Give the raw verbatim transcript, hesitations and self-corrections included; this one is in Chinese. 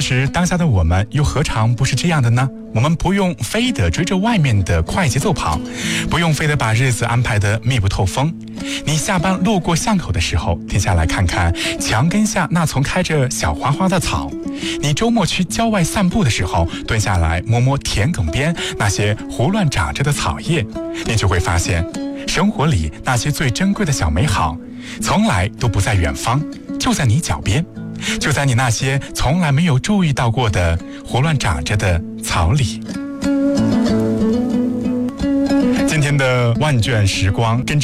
实当下的我们又何尝不是这样的呢？我们不用非得追着外面的快节奏跑，不用非得把日子安排得密不透风。你下班路过巷口的时候，停下来看看墙根下那丛开着小花花的草；你周末去郊外散步的时候，蹲下来摸摸田埂边那些胡乱长着的草叶，你就会发现，生活里那些最珍贵的小美好，从来都不在远方，就在你脚边，就在你那些从来没有注意到过的胡乱长着的草里。今天的万卷时光跟